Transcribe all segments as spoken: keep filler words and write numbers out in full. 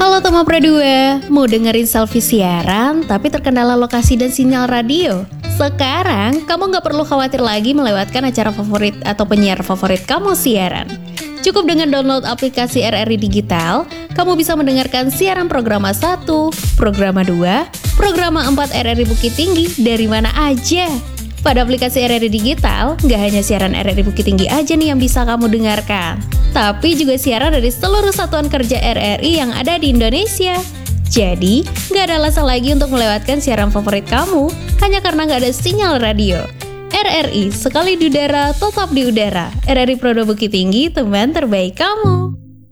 Halo teman Pro dua, mau dengerin selfie siaran tapi terkendala lokasi dan sinyal radio? Sekarang kamu gak perlu khawatir lagi melewatkan acara favorit atau penyiar favorit kamu siaran. Cukup dengan download aplikasi R R I Digital, kamu bisa mendengarkan siaran Programa satu, Programa dua, Programa empat R R I Bukit Tinggi dari mana aja. Pada aplikasi R R I Digital, gak hanya siaran R R I Bukit Tinggi aja nih yang bisa kamu dengarkan, tapi juga siaran dari seluruh satuan kerja R R I yang ada di Indonesia. Jadi, gak ada alasan lagi untuk melewatkan siaran favorit kamu hanya karena gak ada sinyal radio. R R I, sekali di udara, tetap di udara. R R I Pro dua Bukit Tinggi, teman terbaik kamu.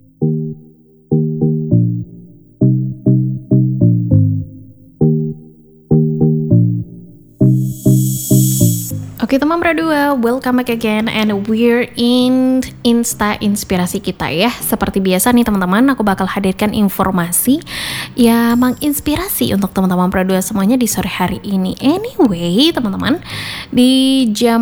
Oke teman Pro dua, welcome back again and we're in Insta Inspirasi kita ya. Seperti biasa nih teman-teman, aku bakal hadirkan informasi yang menginspirasi untuk teman-teman Pro dua semuanya di sore hari ini. Anyway teman-teman, di jam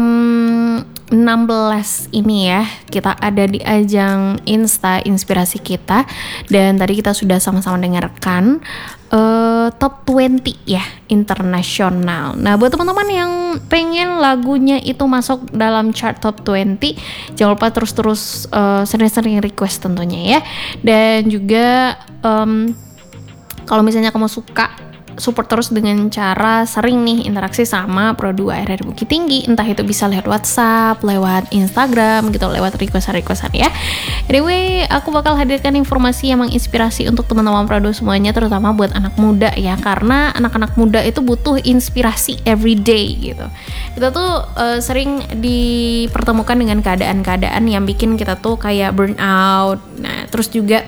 enam belas ini ya, kita ada di ajang Insta Inspirasi kita. Dan tadi kita sudah sama-sama dengarkan uh, top dua puluh ya, internasional. Nah buat teman-teman yang pengen lagunya itu masuk dalam chart top dua puluh, jangan lupa terus-terus uh, sering-sering request tentunya ya. Dan juga um, kalau misalnya kamu suka support terus dengan cara sering nih interaksi sama Pro dua R R I Bukit Tinggi, entah itu bisa lewat WhatsApp, lewat Instagram gitu, lewat request-requestan ya. Anyway, aku bakal hadirkan informasi yang menginspirasi untuk teman-teman Pro dua semuanya, terutama buat anak muda ya, karena anak-anak muda itu butuh inspirasi everyday gitu. Kita tuh uh, sering dipertemukan dengan keadaan-keadaan yang bikin kita tuh kayak burnout. Nah, terus juga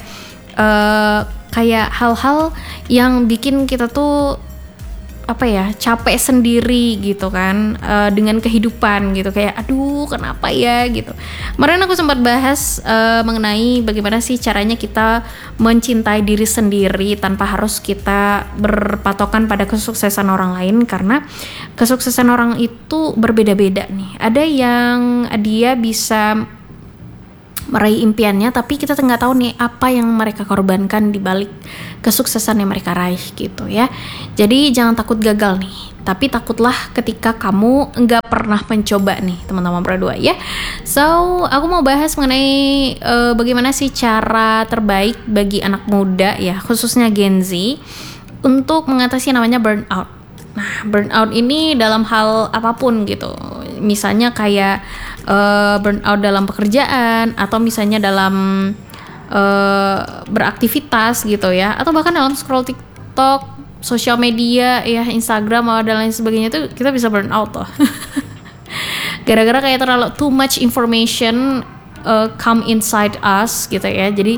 uh, kayak hal-hal yang bikin kita tuh apa ya, capek sendiri gitu kan, uh, dengan kehidupan gitu, kayak aduh kenapa ya gitu. Kemarin aku sempat bahas uh, mengenai bagaimana sih caranya kita mencintai diri sendiri tanpa harus kita berpatokan pada kesuksesan orang lain, karena kesuksesan orang itu berbeda-beda nih. Ada yang dia bisa meraih impiannya, tapi kita nggak tahu nih apa yang mereka korbankan di balik kesuksesan yang mereka raih gitu ya. Jadi jangan takut gagal nih, tapi takutlah ketika kamu nggak pernah mencoba nih teman-teman Pro dua ya. So aku mau bahas mengenai uh, bagaimana sih cara terbaik bagi anak muda ya, khususnya Gen Z, untuk mengatasi namanya burnout. Nah, burnout ini dalam hal apapun gitu. Misalnya kayak uh, burnout dalam pekerjaan, atau misalnya dalam uh, beraktivitas gitu ya, atau bahkan dalam scroll TikTok, sosial media ya, Instagram dan lain sebagainya, itu kita bisa burnout loh. Gara-gara kayak terlalu too much information uh, come inside us gitu ya. Jadi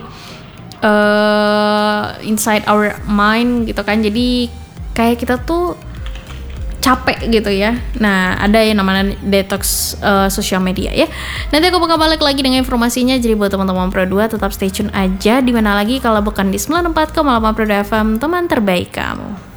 uh, inside our mind gitu kan. Jadi kayak kita tuh capek gitu ya. Nah, ada yang namanya detox uh, sosial media ya. Nanti aku bakal balik lagi dengan informasinya. Jadi buat teman-teman Pro dua tetap stay tune aja. Dimana lagi kalau bukan di sembilan puluh empat koma delapan Pro dua F M, teman terbaik kamu.